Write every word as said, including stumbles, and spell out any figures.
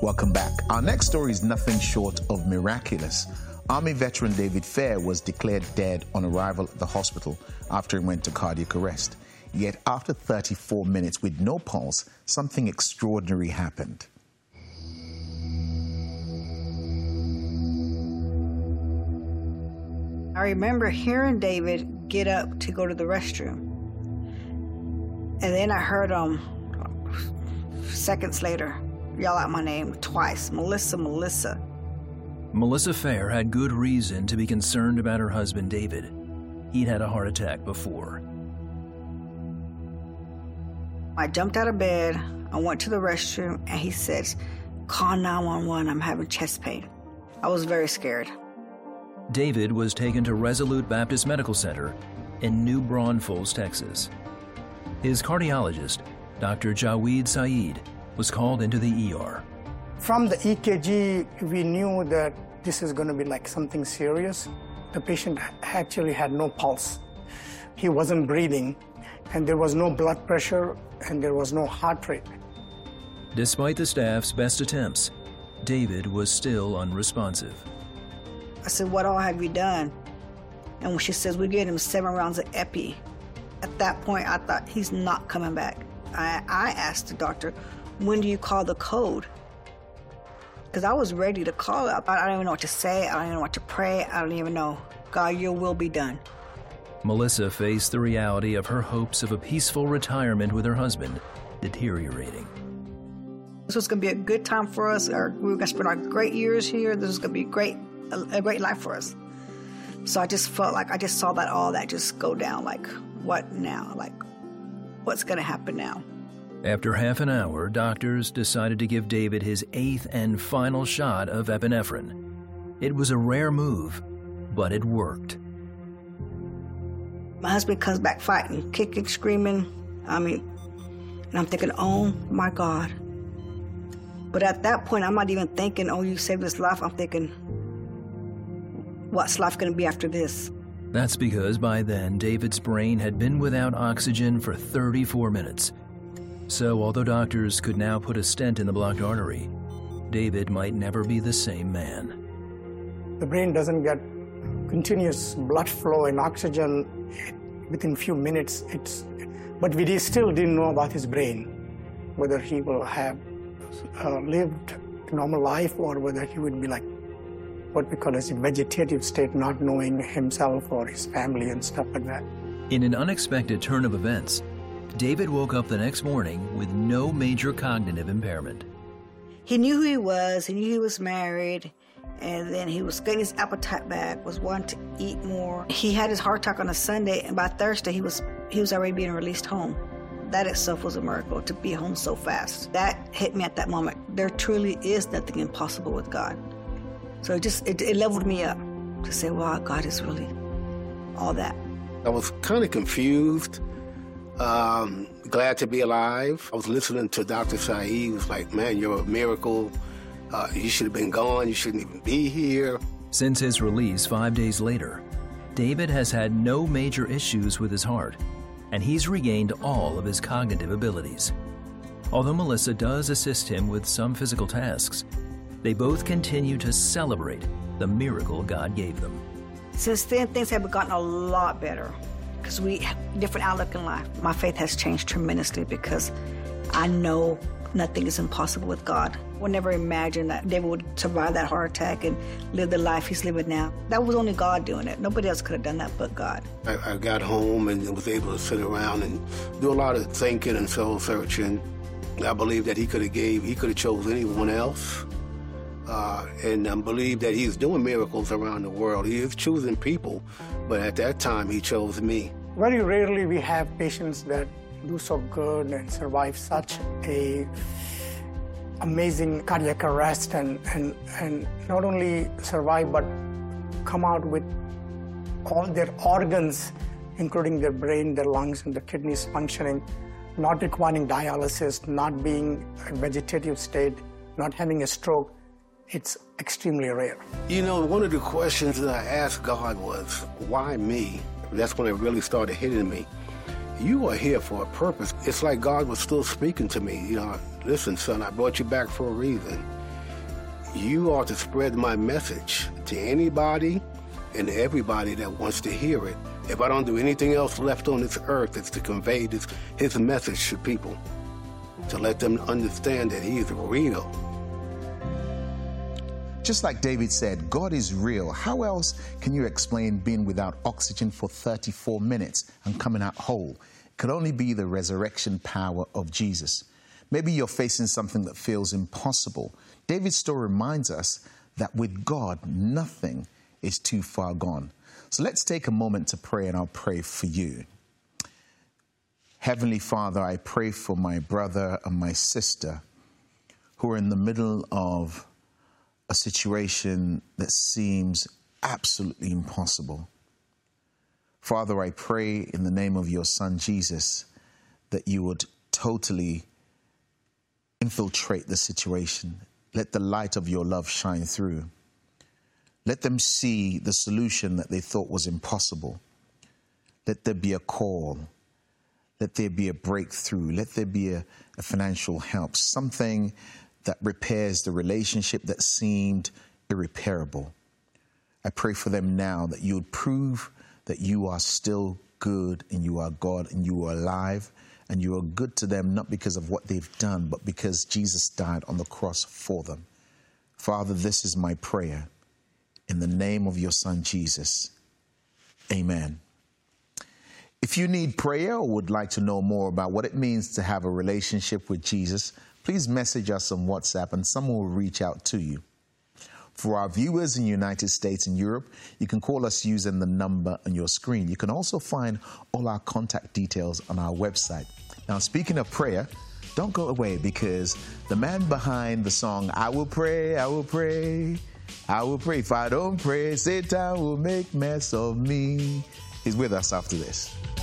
Welcome back. Our next story is nothing short of miraculous. Army veteran David Fair was declared dead on arrival at the hospital after he went to cardiac arrest. Yet after thirty-four minutes with no pulse, something extraordinary happened. I remember hearing David get up to go to the restroom. And then I heard him, seconds later, yell out my name twice, Melissa, Melissa. Melissa Fair had good reason to be concerned about her husband, David. He'd had a heart attack before. I jumped out of bed, I went to the restroom, and he says, call nine one one, I'm having chest pain. I was very scared. David was taken to Resolute Baptist Medical Center in New Braunfels, Texas. His cardiologist, Doctor Jaweed Saeed, was called into the E R. From the E K G, we knew that this is going to be like something serious. The patient actually had no pulse. He wasn't breathing, and there was no blood pressure, and there was no heart rate. Despite the staff's best attempts, David was still unresponsive. I said, what all have you done? And when she says, we gave him seven rounds of epi. At that point, I thought, he's not coming back. I, I asked the doctor, when do you call the code? Because I was ready to call it. I don't even know what to say. I don't even know what to pray. I don't even know. God, your will be done. Melissa faced the reality of her hopes of a peaceful retirement with her husband deteriorating. This was going to be a good time for us. Our, we were going to spend our great years here. This was going to be great. A, a great life for us. So I just felt like I just saw that all that just go down. Like, what now? Like, what's going to happen now? After half an hour, doctors decided to give David his eighth and final shot of epinephrine. It was a rare move, but it worked. My husband comes back fighting, kicking, screaming. I mean, and I'm thinking, oh my God. But at that point, I'm not even thinking, oh, you saved his life. I'm thinking, what's life going to be after this? That's because by then, David's brain had been without oxygen for thirty-four minutes. So although doctors could now put a stent in the blocked artery, David might never be the same man. The brain doesn't get continuous blood flow and oxygen within few minutes. It's, but we still didn't know about his brain, whether he will have uh, lived a normal life or whether he would be like what we call as a vegetative state, not knowing himself or his family and stuff like that. In an unexpected turn of events, David woke up the next morning with no major cognitive impairment. He knew who he was, he knew he was married, and then he was getting his appetite back, was wanting to eat more. He had his heart attack on a Sunday, and by Thursday he was he was already being released home. That itself was a miracle, to be home so fast. That hit me at that moment. There truly is nothing impossible with God. So it just, it, it leveled me up to say, wow, God is really all that. I was kind of confused, um, glad to be alive. I was listening to Doctor Saeed. He was like, man, you're a miracle. Uh, you should have been gone. You shouldn't even be here. Since his release five days later, David has had no major issues with his heart, and he's regained all of his cognitive abilities. Although Melissa does assist him with some physical tasks, they both continue to celebrate the miracle God gave them. Since then, things have gotten a lot better because we have a different outlook in life. My faith has changed tremendously because I know nothing is impossible with God. I would never imagine that David would survive that heart attack and live the life he's living now. That was only God doing it. Nobody else could have done that but God. I, I got home and was able to sit around and do a lot of thinking and soul searching. I believe that he could have gave, he could have chose anyone else. Uh, and I um, believe that he's doing miracles around the world. He is choosing people, but at that time he chose me. Very rarely we have patients that do so good and survive such a amazing cardiac arrest and, and, and not only survive but come out with all their organs, including their brain, their lungs, and their kidneys functioning, not requiring dialysis, not being a vegetative state, not having a stroke. It's extremely rare. You know, one of the questions that I asked God was, why me? That's when it really started hitting me. You are here for a purpose. It's like God was still speaking to me. You know, listen, son, I brought you back for a reason. you are to spread my message to anybody and everybody that wants to hear it. If I don't do anything else left on this earth, it's to convey this, his message to people, to let them understand that he is real. Just like David said, God is real. How else can you explain being without oxygen for thirty-four minutes and coming out whole? It could only be the resurrection power of Jesus. Maybe you're facing something that feels impossible. David's story reminds us that with God, nothing is too far gone. So let's take a moment to pray, and I'll pray for you. Heavenly Father, I pray for my brother and my sister who are in the middle of a situation that seems absolutely impossible. Father, I pray in the name of your Son, Jesus, that you would totally infiltrate the situation. Let the light of your love shine through. Let them see the solution that they thought was impossible. Let there be a call. Let there be a breakthrough. Let there be a, a financial help, something that repairs the relationship that seemed irreparable. I pray for them now that you would prove that you are still good and you are God and you are alive and you are good to them, not because of what they've done, but because Jesus died on the cross for them. Father, this is my prayer in the name of your Son, Jesus. Amen. If you need prayer or would like to know more about what it means to have a relationship with Jesus, please message us on WhatsApp and someone will reach out to you. For our viewers in the United States and Europe, you can call us using the number on your screen. You can also find all our contact details on our website. Now, speaking of prayer, don't go away, because the man behind the song, I will pray, I will pray, I will pray. If I don't pray, Satan will make mess of me, is with us after this.